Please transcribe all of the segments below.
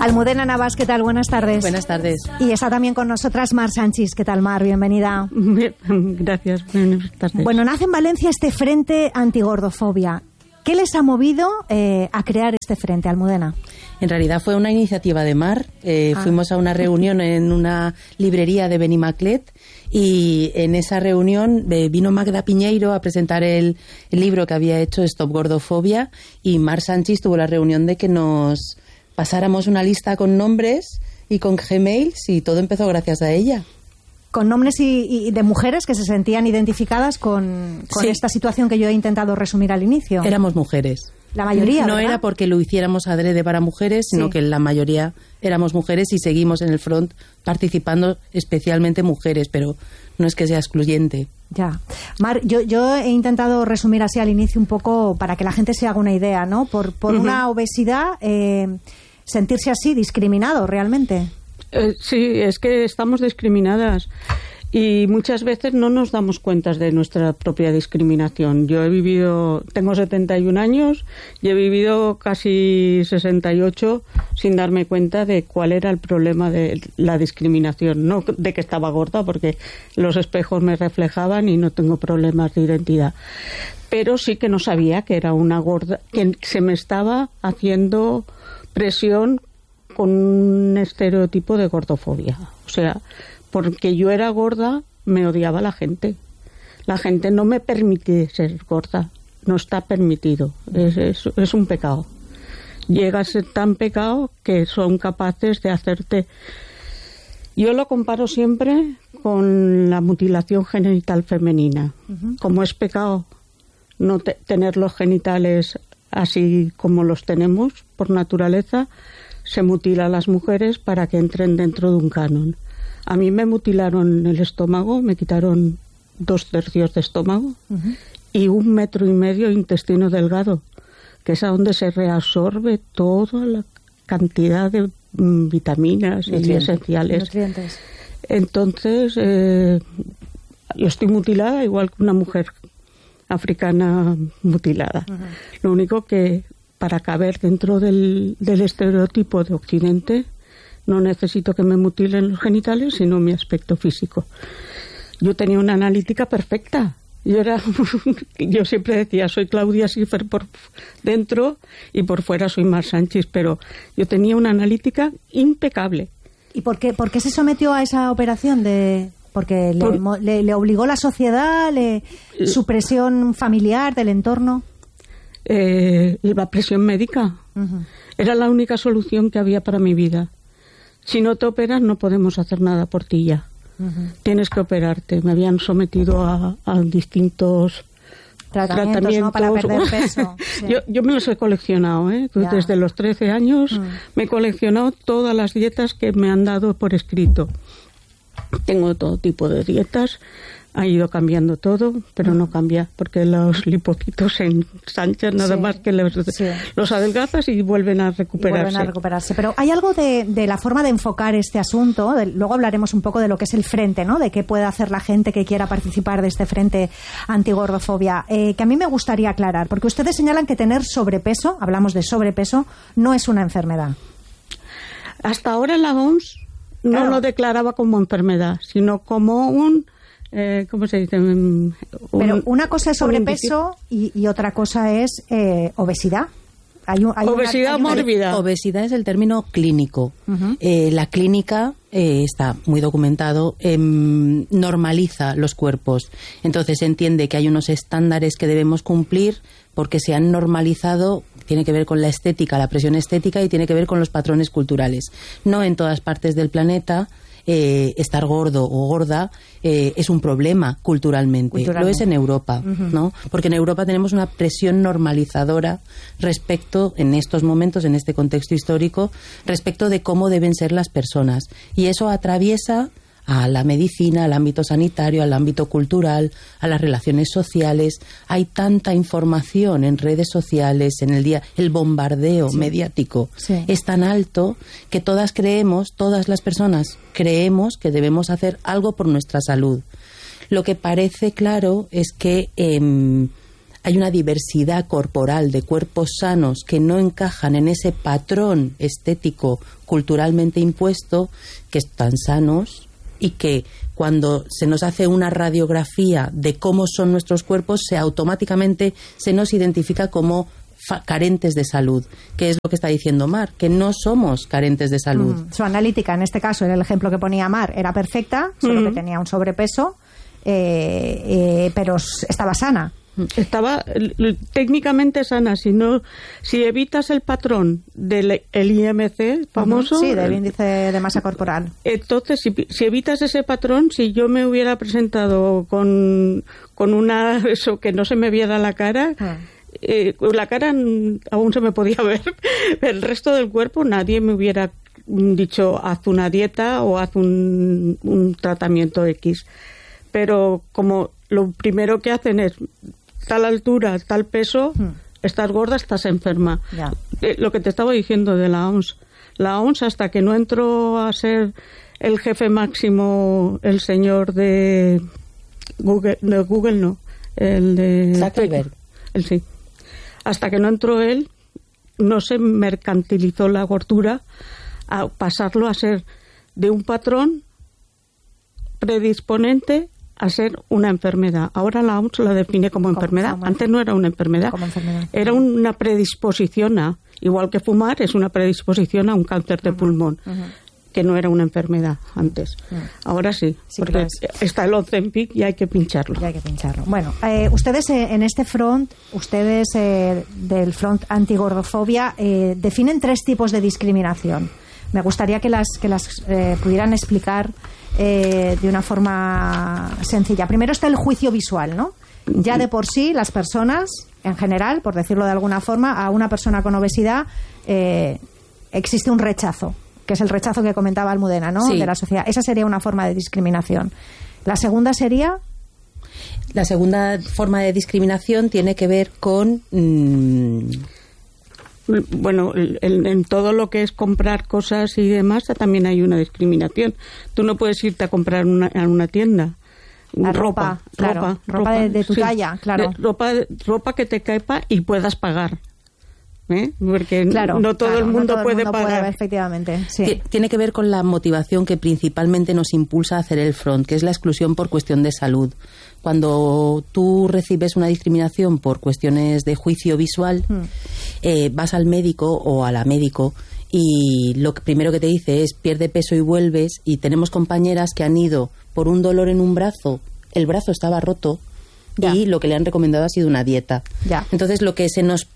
Almudena Navas, ¿qué tal? Buenas tardes. Buenas tardes. Y está también con nosotras Mar Sánchez. ¿Qué tal, Mar? Bienvenida. Gracias. Buenas tardes. Bueno, nace en Valencia este Frente Antigordofobia. ¿Qué les ha movido a crear este frente, Almudena? En realidad fue una iniciativa de Mar. Fuimos a una reunión en una librería de Benimaclet y en esa reunión vino Magda Piñeiro a presentar el libro que había hecho Stop Gordofobia, y Mar Sánchez tuvo la reunión de que nos pasáramos una lista con nombres y con Gmails, y todo empezó gracias a ella. Con nombres y de mujeres que se sentían identificadas con Sí. esta situación que yo he intentado resumir al inicio. Éramos mujeres. La mayoría, No ¿verdad? era porque lo hiciéramos adrede para mujeres, sino Sí. que la mayoría éramos mujeres y seguimos en el front participando, especialmente mujeres, pero no es que sea excluyente. Ya. Mar, yo he intentado resumir así al inicio un poco para que la gente se haga una idea, ¿no? Por una obesidad, sentirse así discriminado realmente. Sí, es que estamos discriminadas y muchas veces no nos damos cuenta de nuestra propia discriminación. Yo tengo 71 años y he vivido casi 68 sin darme cuenta de cuál era el problema de la discriminación. No de que estaba gorda, porque los espejos me reflejaban y no tengo problemas de identidad. Pero sí que no sabía que era una gorda, que se me estaba haciendo presión con un estereotipo de gordofobia. O sea, porque yo era gorda, me odiaba la gente. La gente no me permite ser gorda. No está permitido. Es un pecado. Llega a ser tan pecado que son capaces de hacerte... Yo lo comparo siempre con la mutilación genital femenina. Como es pecado no tener los genitales así como los tenemos por naturaleza, se mutila a las mujeres para que entren dentro de un canon. A mí me mutilaron el estómago, me quitaron 2/3 de estómago y 1,5 metros de intestino delgado, que es a donde se reabsorbe toda la cantidad de vitaminas y esenciales. Nutrientes. Entonces, yo estoy mutilada igual que una mujer africana mutilada. Lo único que para caber dentro del estereotipo de Occidente no necesito que me mutilen los genitales, sino mi aspecto físico. Yo tenía una analítica perfecta. Yo siempre decía, soy Claudia Schiffer por dentro y por fuera soy Mar Sánchez, pero yo tenía una analítica impecable. ¿Y por qué se sometió a esa operación? Porque le obligó la sociedad, su presión familiar, del entorno. La presión médica. Era la única solución que había para mi vida. Si no te operas no podemos hacer nada por ti ya. Tienes que operarte. Me habían sometido a distintos tratamientos, ¿no? Para perder peso. Sí. Yo me los he coleccionado, desde los 13 años me he coleccionado todas las dietas que me han dado por escrito. Tengo todo tipo de dietas. Ha ido cambiando todo, pero no cambia, porque los lipocitos se ensanchan nada más que los adelgazas y vuelven a recuperarse. Pero hay algo de la forma de enfocar este asunto, luego hablaremos un poco de lo que es el frente, ¿no? De qué puede hacer la gente que quiera participar de este frente antigordofobia, que a mí me gustaría aclarar, porque ustedes señalan que tener sobrepeso, hablamos de sobrepeso, no es una enfermedad. Hasta ahora la OMS no lo declaraba como enfermedad, sino como un... ¿cómo se dice? Pero una cosa es sobrepeso y otra cosa es obesidad. Hay obesidad mórbida. Obesidad es el término clínico. La clínica está muy documentado, normaliza los cuerpos. Entonces se entiende que hay unos estándares que debemos cumplir porque se han normalizado. Tiene que ver con la estética, la presión estética, y tiene que ver con los patrones culturales. No en todas partes del planeta estar gordo o gorda es un problema culturalmente. Lo es en Europa, ¿no? Porque en Europa tenemos una presión normalizadora respecto, en estos momentos, en este contexto histórico, respecto de cómo deben ser las personas. Y eso atraviesa a la medicina, al ámbito sanitario, al ámbito cultural, a las relaciones sociales. Hay tanta información en redes sociales, en el día, el bombardeo mediático es tan alto que todas las personas creemos que debemos hacer algo por nuestra salud. Lo que parece claro es que hay una diversidad corporal de cuerpos sanos que no encajan en ese patrón estético culturalmente impuesto, que están sanos y que cuando se nos hace una radiografía de cómo son nuestros cuerpos, automáticamente se nos identifica como carentes de salud, que es lo que está diciendo Mar, que no somos carentes de salud. Su analítica, en este caso, era el ejemplo que ponía Mar, era perfecta, solo que tenía un sobrepeso, pero estaba sana. Estaba técnicamente sana. Si evitas el patrón del IMC famoso, sí, del índice de masa corporal, entonces si evitas ese patrón, si yo me hubiera presentado con eso que no se me viera la cara, la cara aún se me podía ver, el resto del cuerpo nadie me hubiera dicho haz una dieta o haz un tratamiento X, pero como lo primero que hacen es tal altura, tal peso, estás gorda, estás enferma. Ya. Lo que te estaba diciendo de la OMS. La OMS, hasta que no entró a ser el jefe máximo, el señor de Google, el de Zuckerberg. Sí. Hasta que no entró él, no se mercantilizó la gordura a pasarlo a ser de un patrón predisponente a ser una enfermedad. Ahora la OMS la define como enfermedad. Antes no era una enfermedad. Era una predisposición igual que fumar, es una predisposición a un cáncer de pulmón, que no era una enfermedad antes. Ahora sí, porque está el Ozempic y hay que pincharlo. Bueno, ustedes en este front, del front antigordofobia, definen 3 tipos de discriminación. Me gustaría que las pudieran explicar de una forma sencilla. Primero está el juicio visual, ¿no? Ya de por sí las personas, en general, por decirlo de alguna forma, a una persona con obesidad existe un rechazo, que es el rechazo que comentaba Almudena, ¿no? Sí. De la sociedad. Esa sería una forma de discriminación. La segunda sería... La segunda forma de discriminación tiene que ver con... Bueno, en todo lo que es comprar cosas y demás también hay una discriminación. Tú no puedes irte a comprar a una tienda. Ropa de tu talla, claro. Ropa que te quepa y puedas pagar. Porque no todo el mundo puede pagar. Efectivamente, sí. Tiene que ver con la motivación que principalmente nos impulsa a hacer el front, que es la exclusión por cuestión de salud. Cuando tú recibes una discriminación por cuestiones de juicio visual, vas al médico o a la médico y lo primero que te dice es pierde peso y vuelves, y tenemos compañeras que han ido por un dolor en un brazo, el brazo estaba roto, y lo que le han recomendado ha sido una dieta. Entonces lo que se nos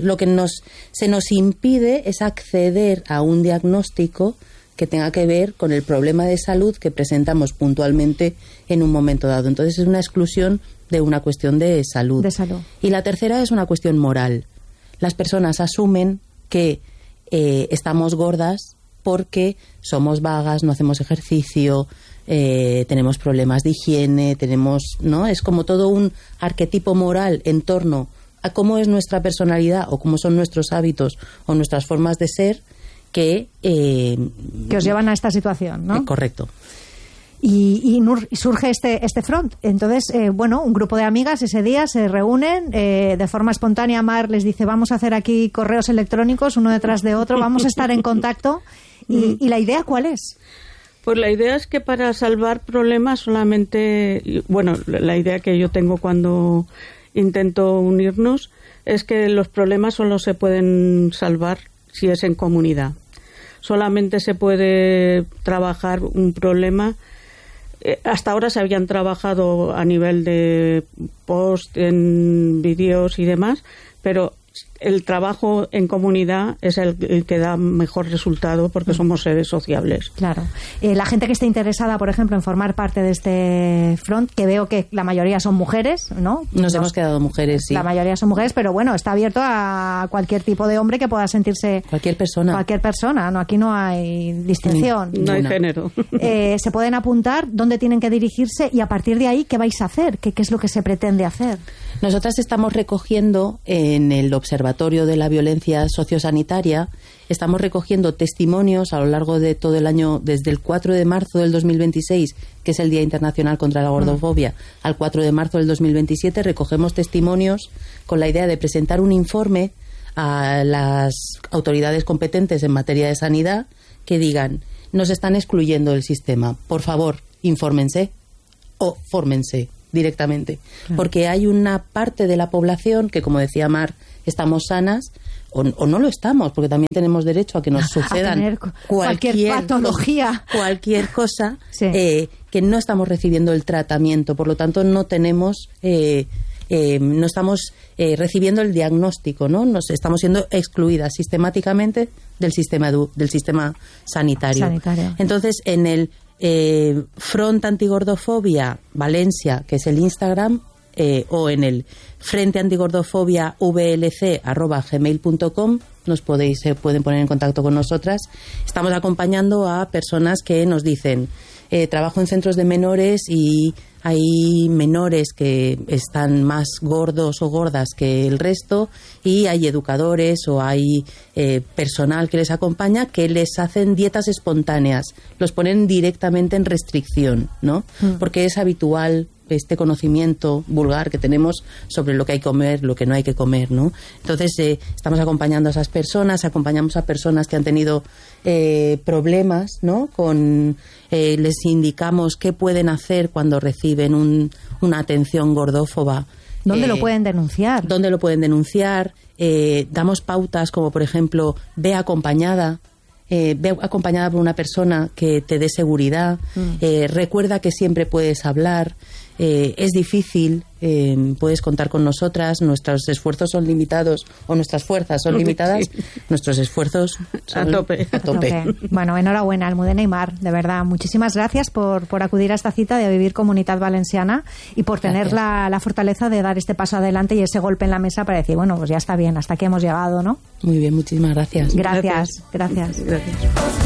impide es acceder a un diagnóstico que tenga que ver con el problema de salud que presentamos puntualmente en un momento dado. Entonces es una exclusión de una cuestión de salud. Y la tercera es una cuestión moral. Las personas asumen que estamos gordas porque somos vagas, no hacemos ejercicio, tenemos problemas de higiene, ¿no? Es como todo un arquetipo moral en torno a cómo es nuestra personalidad o cómo son nuestros hábitos o nuestras formas de ser que os llevan a esta situación, ¿no? Correcto. Y surge este front. Entonces, un grupo de amigas ese día se reúnen de forma espontánea. Mar les dice, vamos a hacer aquí correos electrónicos uno detrás de otro, vamos a estar en contacto. ¿Y la idea cuál es? Pues la idea es que para salvar problemas solamente... Bueno, la idea que yo tengo cuando intento unirnos es que los problemas solo se pueden salvar si es en comunidad. Solamente se puede trabajar un problema. Hasta ahora se habían trabajado a nivel de post, en vídeos y demás, pero el trabajo en comunidad es el que da mejor resultado porque somos seres sociables. Claro. La gente que esté interesada, por ejemplo, en formar parte de este front, que veo que la mayoría son mujeres, ¿no? Nos hemos quedado mujeres, sí. La mayoría son mujeres, pero bueno, está abierto a cualquier tipo de hombre que pueda sentirse... Cualquier persona, ¿no? Aquí no hay distinción. No hay género. Se pueden apuntar, dónde tienen que dirigirse y a partir de ahí, ¿qué vais a hacer? ¿Qué es lo que se pretende hacer? Nosotras estamos recogiendo en el Observatorio Observatorio de la Violencia Sociosanitaria, estamos recogiendo testimonios a lo largo de todo el año, desde el 4 de marzo del 2026, que es el Día Internacional contra la Gordofobia, al 4 de marzo del 2027, recogemos testimonios con la idea de presentar un informe a las autoridades competentes en materia de sanidad que digan: nos están excluyendo del sistema, por favor, infórmense o fórmense directamente. Claro. Porque hay una parte de la población que, como decía Mar, estamos sanas o no lo estamos, porque también tenemos derecho a que nos sucedan cualquier patología, cualquier cosa, sí. Que no estamos recibiendo el tratamiento, por lo tanto no tenemos no estamos recibiendo el diagnóstico, ¿no? Nos estamos siendo excluidas sistemáticamente del sistema sanitario. Entonces, en el Front Antigordofobia Valencia, que es el Instagram, o en el Frente Antigordofobia vlc@gmail.com pueden poner en contacto con nosotras. Estamos acompañando a personas que nos dicen: trabajo en centros de menores y hay menores que están más gordos o gordas que el resto, y hay educadores o hay personal que les acompaña que les hacen dietas espontáneas, los ponen directamente en restricción, ¿no? Porque es habitual este conocimiento vulgar que tenemos sobre lo que hay que comer, lo que no hay que comer, ¿no? Entonces estamos acompañando a esas personas, acompañamos a personas que han tenido problemas, ¿no? Les indicamos qué pueden hacer cuando reciben una atención gordófoba. ¿Dónde lo pueden denunciar? ¿Dónde lo pueden denunciar? Damos pautas como, por ejemplo, ve acompañada por una persona que te dé seguridad. Recuerda que siempre puedes hablar. Es difícil, puedes contar con nosotras, nuestros esfuerzos son limitados, o nuestras fuerzas son limitadas, sí. Nuestros esfuerzos son a tope. Bueno, enhorabuena, Almudena y Mar, de verdad, muchísimas gracias por acudir a esta cita de Vivir Comunitat Valenciana y por tener la fortaleza de dar este paso adelante y ese golpe en la mesa para decir, bueno, pues ya está bien, hasta aquí hemos llegado, ¿no? Muy bien, muchísimas gracias. Gracias.